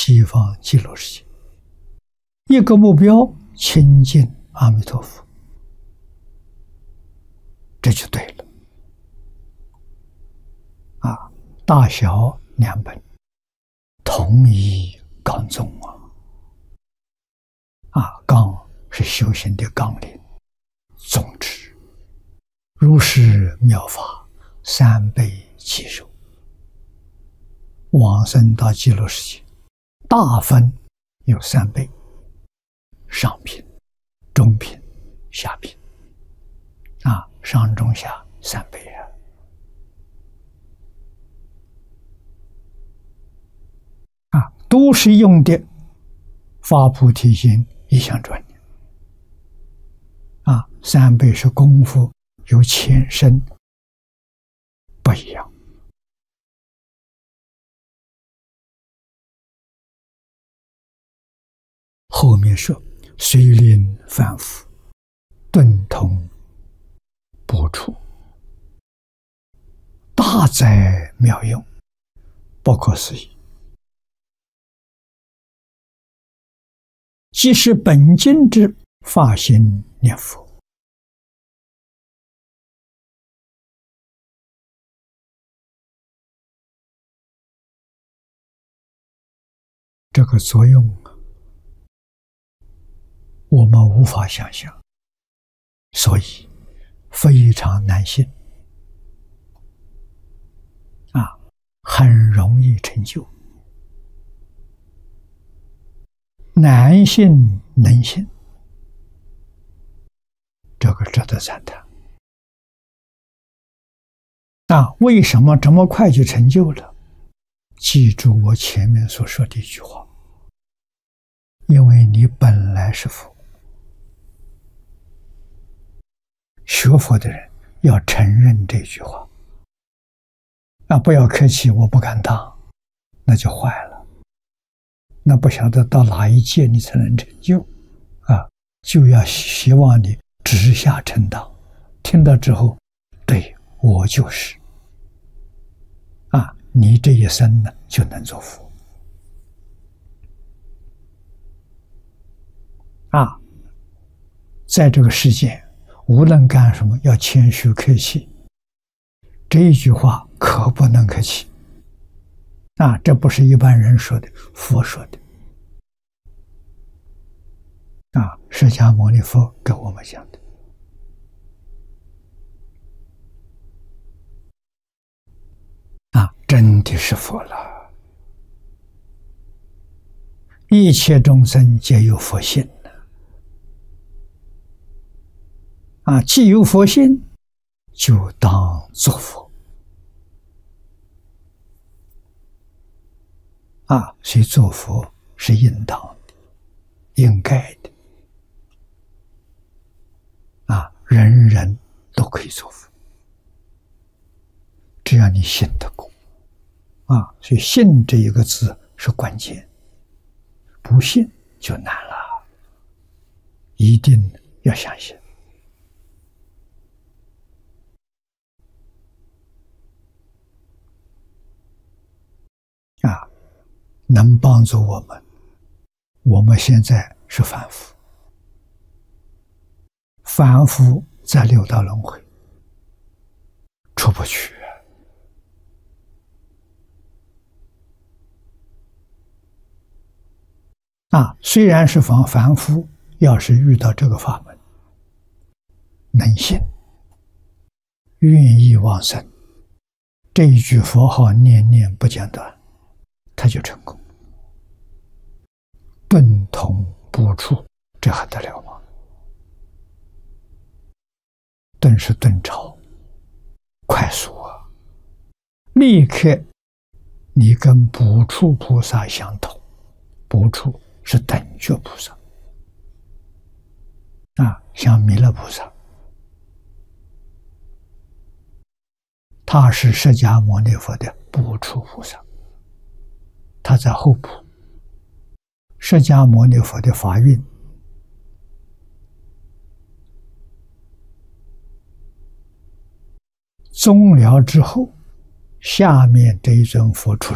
西方极乐世界，一个目标亲近阿弥陀佛，这就对了。大小两本，同一纲宗纲是修行的纲领、宗旨。如是妙法，三辈齐受。往生到极乐世界，大分有三辈：上品、中品、下品。上中下三辈都是用的发菩提心一向专念。三辈是功夫有浅深不一样。后面说虽令凡夫顿通不处，大哉妙用，不可思议。即是本经之发心念佛。这个作用我们无法想象，所以非常难信很容易成就，难信能信，这个值得赞叹。为什么这么快就成就了？记住我前面所说的一句话，因为你本来是佛。学佛的人要承认这句话，不要客气，我不敢当，那就坏了。那不晓得到哪一届你才能成就就要希望你直下承当，听到之后，对，我就是你这一生呢就能做佛在这个世界无论干什么要谦虚客气，这一句话可不能客气这不是一般人说的，佛说的释迦牟尼佛给我们讲的真的是佛了。一切众生皆有佛性既有佛性，就当作佛所以做佛是应当的、应该的人人都可以做佛，只要你信得过所以信这一个字是关键，不信就难了，一定要相信能帮助我们。我们现在是凡夫，凡夫在六道轮回出不去虽然是凡夫，要是遇到这个法门，能信，愿意往生，这一句佛号念念不间断，他就成功。顿通不处，这还得了吗？顿是顿超，快速立刻你跟补处菩萨相同。补处是等觉菩萨像弥勒菩萨，他是释迦牟尼佛的补处菩萨，他在后补。释迦牟尼佛的法运终了之后，下面这一尊佛出